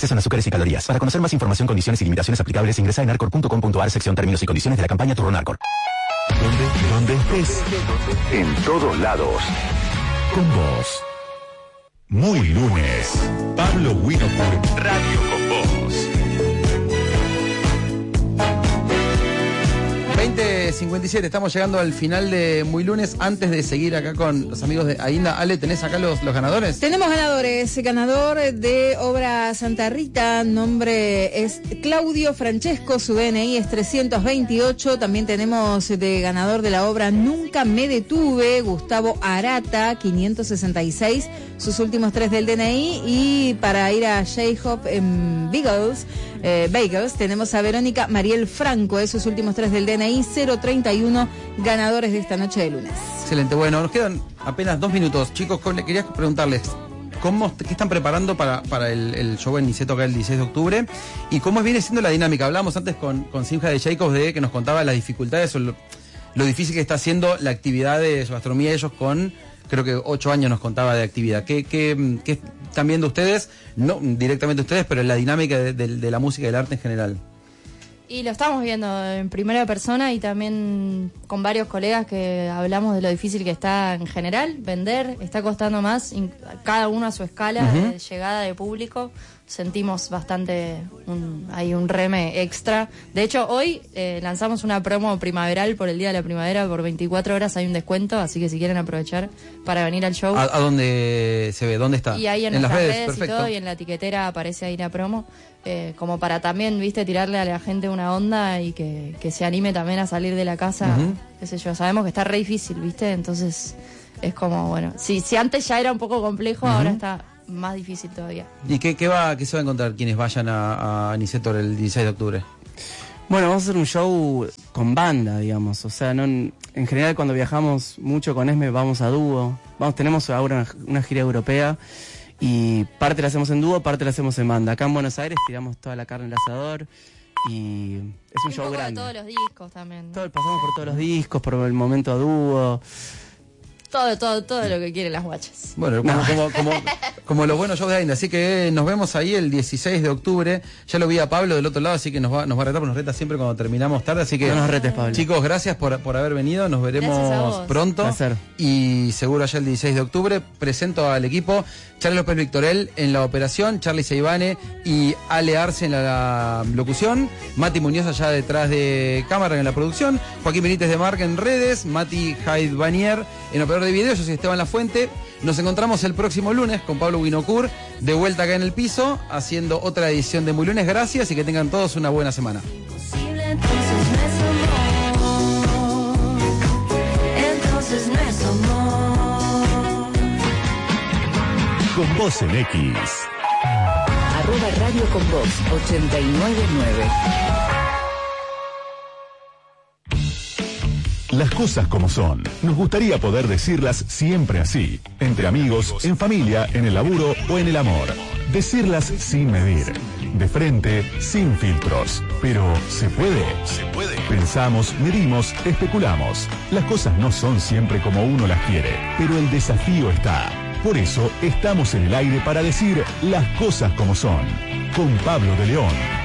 exceso en azúcares y calorías. Para conocer más información, condiciones y limitaciones aplicables, ingresa en arcor.com.ar, sección términos y condiciones de la campaña Turrón Arcor. Donde estés, en todos lados, con vos. Muy lunes. Pablo Winocur, Radio con vos. 20:57, estamos llegando al final de Muy Lunes. Antes de seguir acá con los amigos de Ainda, Ale, ¿tenés acá los ganadores? Tenemos ganadores. Ganador de obra Santa Rita, nombre es Claudio Francesco, su DNI es 328. También tenemos de ganador de la obra Nunca me detuve, Gustavo Arata, 566, sus últimos 3 del DNI. Y para ir a J-Hop en Bagels, tenemos a Verónica Mariel Franco, sus últimos 3 del DNI, 031, ganadores de esta noche de lunes. Excelente, bueno, nos quedan apenas 2 minutos. Chicos, quería preguntarles, ¿qué están preparando para el show en Niceto acá el 16 de octubre? ¿Y cómo viene siendo la dinámica? Hablábamos antes con Simja de Jacobs de que nos contaba las dificultades o lo difícil que está haciendo la actividad de su gastronomía. Ellos con, creo que 8 años nos contaba de actividad. ¿Qué están viendo ustedes? No directamente ustedes, pero en la dinámica de la música y del arte en general. Y lo estamos viendo en primera persona y también con varios colegas que hablamos de lo difícil que está en general, vender, está costando más, cada uno a su escala de llegada de público, sentimos bastante hay un reme extra. De hecho, hoy lanzamos una promo primaveral por el Día de la Primavera, por 24 horas hay un descuento, así que si quieren aprovechar para venir al show. ¿A dónde se ve? ¿Dónde está? Y ahí en las redes y todo, y en la etiquetera aparece ahí la promo. Como para también, tirarle a la gente una onda y que se anime también a salir de la casa, qué sé yo, sabemos que está re difícil, entonces es como, bueno, si antes ya era un poco complejo, ahora está más difícil todavía. ¿Y qué se va a encontrar quienes vayan a Niceto el 16 de octubre? Bueno, vamos a hacer un show con banda, digamos, o sea, en general cuando viajamos mucho con Esme vamos a dúo, tenemos ahora una gira europea, y parte la hacemos en dúo, parte la hacemos en banda. Acá en Buenos Aires tiramos toda la carne en el asador y es un show grande. De todos los discos también, ¿no? Pasamos por todos los discos, por el momento a dúo. Todo lo que quieren las guachas. Bueno, como los buenos shows de Ainda. Así que nos vemos ahí el 16 de octubre. Ya lo vi a Pablo del otro lado, así que nos va a retar, porque nos reta siempre cuando terminamos tarde. Así que no nos retes, Pablo. Chicos, gracias por haber venido. Nos veremos pronto. Placer. Y seguro allá el 16 de octubre. Presento al equipo: Charlie López Victorel en la operación, Charlie Seibane y Ale Arce en la locución, Mati Muñoz allá detrás de cámara en la producción, Joaquín Benítez de Marca en redes, Mati Haid-Banier en operador de video. Yo soy Esteban Lafuente. Nos encontramos el próximo lunes con Pablo Winocur, de vuelta acá en el piso, haciendo otra edición de Muy Lunes. Gracias y que tengan todos una buena semana. Con vos en X. @Radio con vos 899. Las cosas como son. Nos gustaría poder decirlas siempre así. Entre amigos, en familia, en el laburo o en el amor. Decirlas sin medir. De frente, sin filtros. Pero, ¿se puede? Se puede. Pensamos, medimos, especulamos. Las cosas no son siempre como uno las quiere, pero el desafío está. Por eso estamos en el aire para decir las cosas como son. Con Pablo de León.